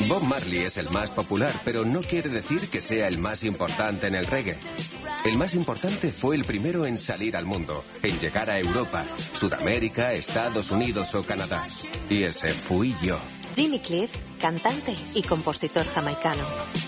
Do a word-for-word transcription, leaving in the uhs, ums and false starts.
Bob Marley es el más popular, pero no quiere decir que sea el más importante en el reggae. El más importante fue el primero en salir al mundo, en llegar a Europa, Sudamérica, Estados Unidos o Canadá. Y ese fui yo. Jimmy Cliff, cantante y compositor jamaicano.